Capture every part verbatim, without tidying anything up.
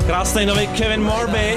Krásný nový Kevin Morby.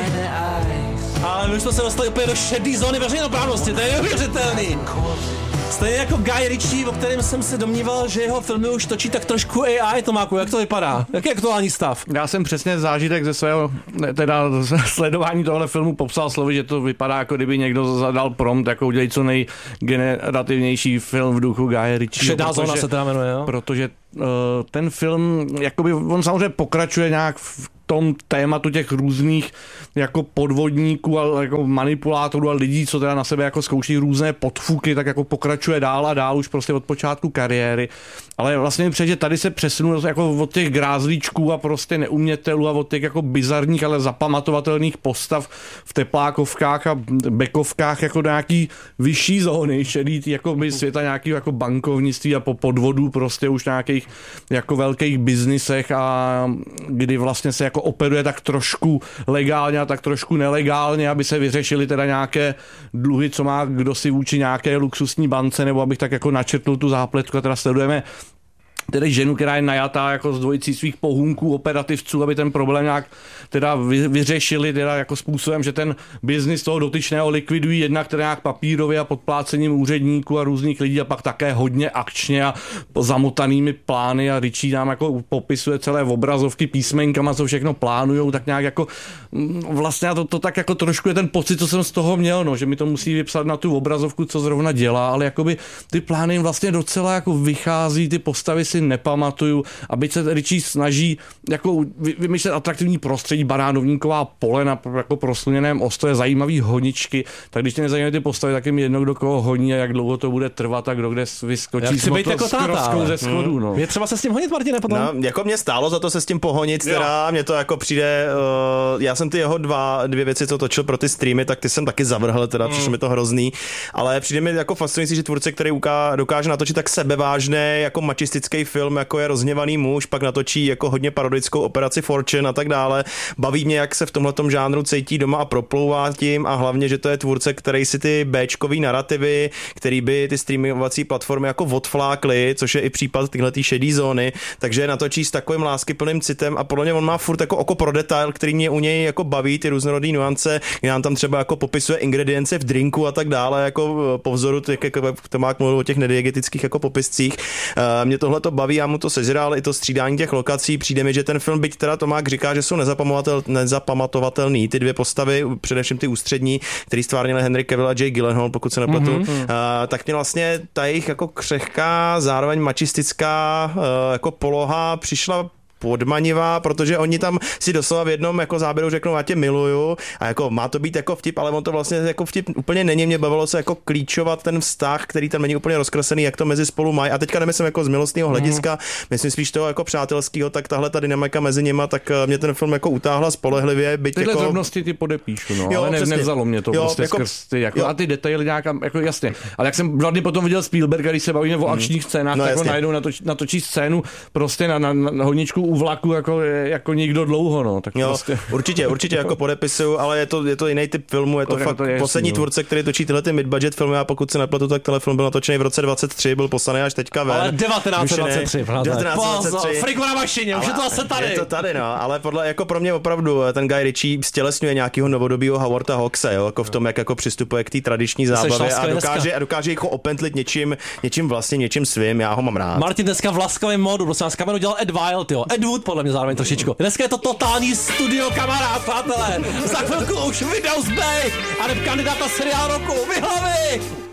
Ale my jsme se dostali úplně do šedý zóny veřejnoprávnosti, to je neuvěřitelný. Stejně jako Guy Ritchie, o kterém jsem se domníval, že jeho filmy už točí tak trošku A I, Tomáku, jak to vypadá? Jaký je aktuální stav? Já jsem přesně zážitek ze svého teda sledování tohle filmu popsal slovy, že to vypadá, jako kdyby někdo zadal prompt, jako udělej co nejgenerativnější film v duchu Guy Ritchie. Šedá protože, zóna se teda jmenuje, jo? Protože uh, ten film, jakoby, on samozřejmě pokračuje nějak v tom tématu těch různých jako podvodníků a jako manipulátorů a lidí, co teda na sebe jako zkouší různé podfuky, tak jako pokračuje dál a dál už prostě od počátku kariéry. Ale vlastně přijde, že tady se přesunul jako od těch grázlíčků a prostě neumětelů a od těch jako bizarních, ale zapamatovatelných postav v teplákovkách a bekovkách jako do nějaký vyšší zóny, šedý jako by světa nějakého jako bankovnictví a po podvodu prostě už nějakých jako velkých biznisech a kdy vlastně se jako operuje tak trošku legálně a tak trošku nelegálně, aby se vyřešily teda nějaké dluhy, co má kdo si vůči nějaké luxusní bance, nebo abych tak jako načrtnul tu zápletku a teda sledujeme tedy ženu, která je najatá jako z dvojicí svých pohůnků, operativců, aby ten problém nějak teda vyřešili teda jako způsobem, že ten biznis toho dotyčného likvidují jednak teda nějak papírově a podplácením úředníků a různých lidí a pak také hodně akčně a zamotanými plány a Ritchie nám jako popisuje celé obrazovky písmenkama, co všechno plánujou, tak nějak jako vlastně to, to tak jako trošku je ten pocit, co jsem z toho měl, no, že mi to musí vypsat na tu obrazovku, co zrovna dělá, ale jakoby ty plány jim vlastně docela jako vychází, ty postavy si nepamatuju, aby se Ritchie snaží jako vymýšlet atraktivní prostředí, banánovníková pole na jako prosluněném ostrově, zajímavý honičky, tak když tě nezajímají ty postavy, tak jim jedno, kdo koho honí a jak dlouho to bude trvat a kdo kde vyskočí z jako táta, ze schodů. No. Je třeba se s tím honit, Martine, potom? No, jako mě stálo za to se s tím pohonit, teda mě to jako přijde, uh, já jsem ty jeho dva, dvě věci, co točil pro ty streamy, tak ty jsem taky zavrhl, teda mm. přišlo mi to hrozný, ale přijde mi jako fascinující, že tvůrce, který uká, dokáže natočit tak sebevážný, jako mačistický film, jako je Rozhněvaný muž, pak natočí jako hodně parodickou Operaci Fortune a tak dále. Baví mě, jak se v tomhletom žánru cítí doma a proplouvá tím a hlavně, že to je tvůrce, který si ty béčkový narrativy, který by ty streamovací platformy jako odflákly, což je i případ tyhletý šedý zóny, takže natočí s takovým láskyplným citem a podle mě on má furt jako oko pro detail, který mě u něj jako baví, ty různorodý nuance, nám tam třeba jako popisuje ingredience v drinku a tak dále, jako po vzoru, jak, jak to má mluvit o těch nediegetických jako popiscích. Uh, mě tohle to baví, já mu to sežral, i to střídání těch lokací, přijde mi, že ten film, byť teda Tomák říká, že jsou nezapamatovatelný, nezapamatovatelný ty dvě postavy, především ty ústřední, který stvárnili Henry Cavill a Jake Gyllenhaal, pokud se nepletu, mm-hmm. uh, tak mě vlastně ta jejich jako křehká, zároveň mačistická uh, jako poloha přišla podmanivá, protože oni tam si doslova v jednom jako záběru řeknou, já tě miluju a jako má to být jako vtip, ale on to vlastně jako vtip úplně není. Mě bavilo se jako klíčovat ten vztah, který tam není úplně rozkreslený, jak to mezi spolu mají. A teďka nemyslím jako z milostného hlediska, mm. myslím spíš toho jako přátelského, tak tahle ta dynamika mezi nima, tak mě ten film jako utáhla spolehlivě, byť tyhle jako drobnosti ty podepíšu, no, jo, ale ne, nevzalo mě to jo, prostě jako, skrz ty, jako, a ty detaily nějaká, jako jasně. Ale jak jsem hlavně potom viděl Spielberga, když se bavíme mm. o akčních scénách, no, tak ho najednou natočí, natočí scénu prostě na, na, na honičku u vlaku jako jako nikdo dlouho, no. Tak jo, prostě. určitě, určitě jako podepisuju, ale je to, je to jiný typ filmu, je to fakt to je poslední jasný, tvůrce, který točí tyhle ty mid-budget filmy a pokud se nepletu, tak tenhle film byl natočený v roce dvacet tři, byl poslaný až teďka ven. Ale devatenáct set dvacet tři, devatenáct set dvacet tři. Frigo na mašině, už je to zase tady. Je to tady, no, ale podle, jako pro mě opravdu ten Guy Ritchie stělesňuje nějakého novodobího Howarda Hawkse, jo, jako v tom, jak jako přistupuje k té tradiční zábavě a dokáže, a dokáže jako opentlit něčím, něčím vlastně, něčím svým, já ho mám rád. Martin dneska v laskavém módu, prosím vás, kameru dělal Ed Wild, jo. Ed Wood podle mě zároveň trošičku. Dneska je to totální studio kamarád, přátelé. Za chvilku už video z Bay a kandidát na seriál roku. Vy hlavy!